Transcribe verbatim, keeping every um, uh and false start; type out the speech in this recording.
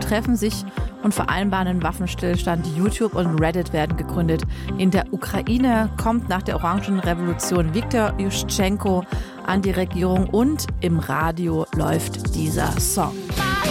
treffen sich und vereinbaren einen Waffenstillstand. YouTube und Reddit werden gegründet. In der Ukraine kommt nach der Orangenrevolution Viktor Juschtschenko an die Regierung und im Radio läuft dieser Song.